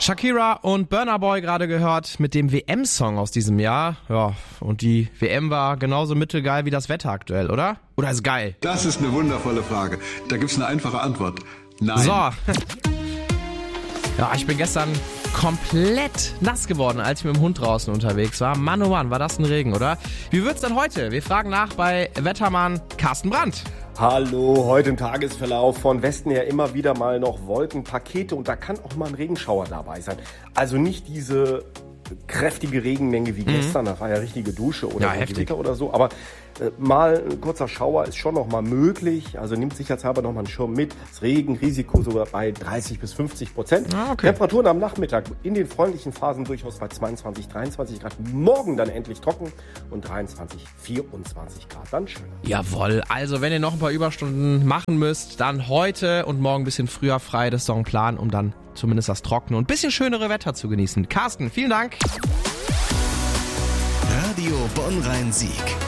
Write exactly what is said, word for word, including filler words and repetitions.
Shakira und Burna Boy gerade gehört mit dem W M-Song aus diesem Jahr. Ja, und die W M war genauso mittelgeil wie das Wetter aktuell, oder? Oder ist geil? Das ist eine wundervolle Frage. Da gibt's eine einfache Antwort. Nein. So. Ja, ich bin gestern komplett nass geworden, als ich mit dem Hund draußen unterwegs war. Mann, oh Mann, war das ein Regen, oder? Wie wird's denn heute? Wir fragen nach bei Wettermann Carsten Brandt. Hallo, heute im Tagesverlauf von Westen her immer wieder mal noch Wolkenpakete und da kann auch mal ein Regenschauer dabei sein. Also nicht diese kräftige Regenmenge wie mhm. gestern, das war ja richtige Dusche oder ja, so heftig. Gewitter oder so, aber äh, mal ein kurzer Schauer ist schon noch mal möglich, also nimmt sicherheitshalber noch mal einen Schirm mit. Das Regenrisiko sogar bei dreißig bis fünfzig Prozent. Ah, okay. Temperaturen am Nachmittag in den freundlichen Phasen durchaus bei zweiundzwanzig, dreiundzwanzig Grad. Morgen dann endlich trocken und dreiundzwanzig, vierundzwanzig Grad dann schön. Jawohl, also wenn ihr noch ein paar Überstunden machen müsst, dann heute und morgen ein bisschen früher frei das Songplan, um dann zumindest das trockene und ein bisschen schönere Wetter zu genießen. Carsten, vielen Dank. Radio Bonn-Rhein-Sieg.